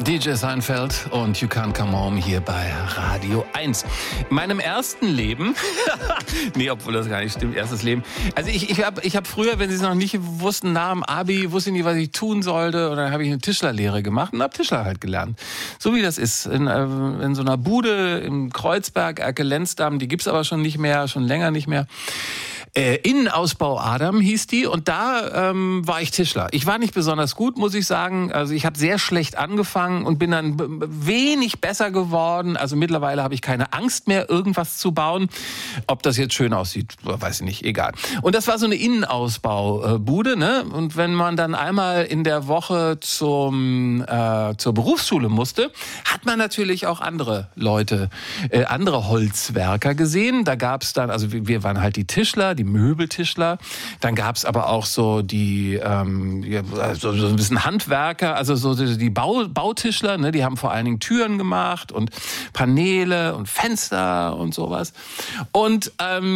DJ Seinfeld und You Can't Come Home hier bei Radio 1. In meinem ersten Leben, nee, obwohl das gar nicht stimmt, erstes Leben. Also ich hab früher, wenn Sie es noch nicht wussten, nach dem Abi, wusste ich nicht, was ich tun sollte. Und dann habe ich eine Tischlerlehre gemacht und habe Tischler halt gelernt. So wie das ist. In so einer Bude im Kreuzberg, Ecke Lenzdamm, die gibt's aber schon nicht mehr, schon länger nicht mehr. Innenausbau Adam hieß die und da war ich Tischler. Ich war nicht besonders gut, muss ich sagen. Also ich habe sehr schlecht angefangen und bin dann wenig besser geworden. Also mittlerweile habe ich keine Angst mehr, irgendwas zu bauen. Ob das jetzt schön aussieht, weiß ich nicht, egal. Und das war so eine Innenausbaubude, ne? Und wenn man dann einmal in der Woche zur Berufsschule musste, hat man natürlich auch andere Leute, andere Holzwerker gesehen. Da gab's dann, also wir waren halt die Tischler, die Möbeltischler. Dann gab's aber auch so die so ein bisschen Handwerker, also so die Bautischler, ne? Die haben vor allen Dingen Türen gemacht und Paneele und Fenster und sowas. Und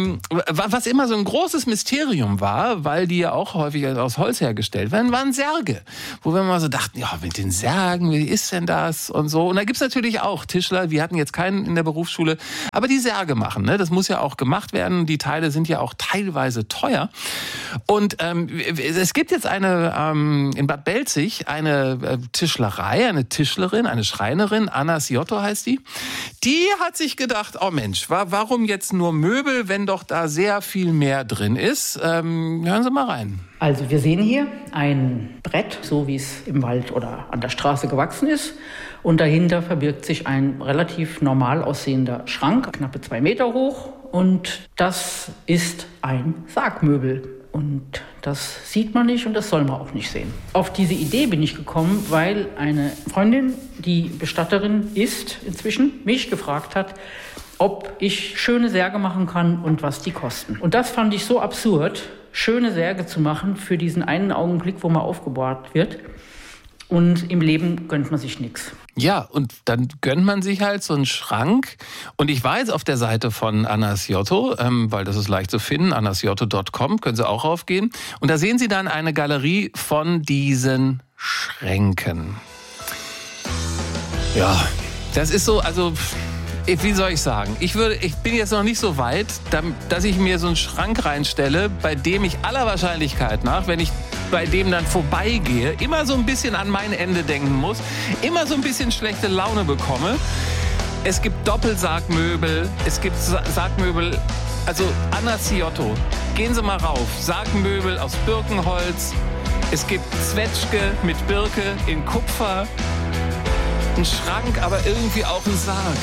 was immer so ein großes Mysterium war, weil die ja auch häufig aus Holz hergestellt werden, waren Särge. Wo wir mal so dachten, ja, mit den Särgen, wie ist denn das? Und so. Und da gibt's natürlich auch Tischler, wir hatten jetzt keinen in der Berufsschule, aber die Särge machen, ne? Das muss ja auch gemacht werden. Die Teile sind ja auch teilweise teuer. Und es gibt jetzt in Bad Belzig eine Tischlerei, eine Tischlerin, eine Schreinerin, Anna Siotto heißt die. Die hat sich gedacht, oh Mensch, warum jetzt nur Möbel, wenn doch da sehr viel mehr drin ist? Hören Sie mal rein. Also wir sehen hier ein Brett, so wie es im Wald oder an der Straße gewachsen ist. Und dahinter verbirgt sich ein relativ normal aussehender Schrank, knappe 2 Meter hoch. Und das ist ein Sargmöbel. Und das sieht man nicht und das soll man auch nicht sehen. Auf diese Idee bin ich gekommen, weil eine Freundin, die Bestatterin ist inzwischen, mich gefragt hat, ob ich schöne Särge machen kann und was die kosten. Und das fand ich so absurd, schöne Särge zu machen für diesen einen Augenblick, wo man aufgebahrt wird. Und im Leben gönnt man sich nichts. Ja, und dann gönnt man sich halt so einen Schrank. Und ich war jetzt auf der Seite von Anna Siotto, weil das ist leicht zu finden, annasiotto.com, können Sie auch raufgehen. Und da sehen Sie dann eine Galerie von diesen Schränken. Ja, das ist so, also wie soll ich sagen? Ich bin jetzt noch nicht so weit, dass ich mir so einen Schrank reinstelle, bei dem ich aller Wahrscheinlichkeit nach, wenn ich bei dem dann vorbeigehe, immer so ein bisschen an mein Ende denken muss, immer so ein bisschen schlechte Laune bekomme. Es gibt Doppelsargmöbel, es gibt Sargmöbel, also Anna Siotto, gehen Sie mal rauf, Sargmöbel aus Birkenholz, es gibt Zwetschge mit Birke in Kupfer, ein Schrank, aber irgendwie auch ein Sarg.